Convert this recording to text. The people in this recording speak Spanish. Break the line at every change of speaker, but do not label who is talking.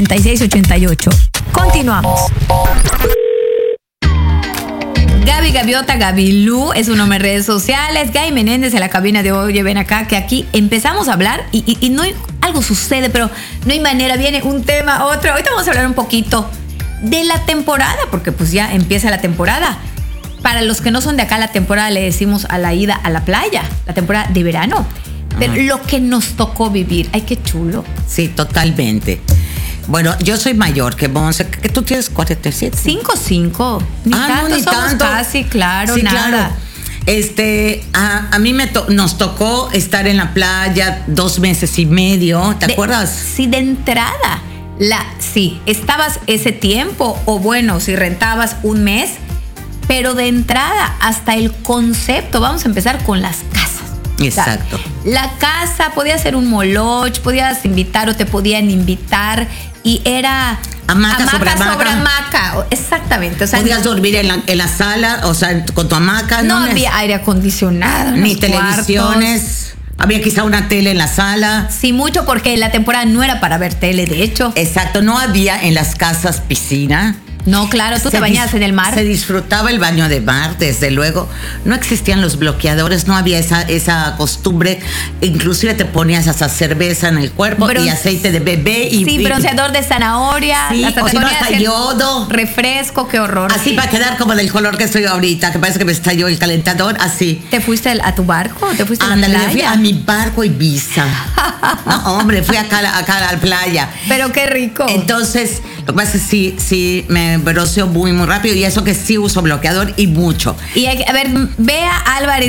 3688. Continuamos. Gaby Gaviota, Gabilú es un nombre en redes sociales. Gaby Menéndez en la cabina de Oye Ven Acá, que aquí empezamos a hablar y no hay, algo sucede, pero no hay manera, viene un tema, otro. Ahorita vamos a hablar un poquito de la temporada, porque pues ya empieza la temporada. Para los que no son de acá, la temporada le decimos a la ida a la playa, la temporada de verano. Pero lo que nos tocó vivir, ay, qué chulo.
Sí, totalmente. Bueno, yo soy mayor que Monse, que tú tienes 47.
5'5". Ni tanto,
no, ni
somos
tanto.
casi, claro,
sí,
nada.
Claro. A mí nos tocó estar en la playa 2 meses y medio, ¿te acuerdas?
Sí, de entrada. Sí, estabas ese tiempo, o bueno, si rentabas un mes, pero de entrada hasta el concepto, vamos a empezar con las casas.
Exacto.
La casa podía ser un moloch, podías invitar o te podían invitar y era
hamaca sobre hamaca.
Exactamente. O sea,
podías dormir en la sala, o sea, con tu hamaca.
No había aire acondicionado.
Ni televisiones. Había quizá una tele en la sala.
Sí, mucho, porque la temporada no era para ver tele, de hecho.
Exacto, no había en las casas piscina.
No, claro, tú te bañabas en el mar.
Se disfrutaba el baño de mar, desde luego. No existían los bloqueadores, no había esa costumbre. Inclusive te ponías hasta cerveza en el cuerpo y aceite de bebé.
Sí, bronceador de zanahoria.
Sí,
hasta
o si no, hasta yodo.
Refresco, qué horror.
Así para quedar como del color que estoy ahorita, que parece que me estalló el calentador, así.
¿Te fuiste a tu barco? ¿Te fuiste a la playa?
Fui a mi barco Ibiza. No, hombre, fui acá a la playa.
Pero qué rico.
Entonces, lo que pasa es que sí me broceó muy, muy rápido, y eso que sí uso bloqueador y mucho.
Y a ver, Bea Álvarez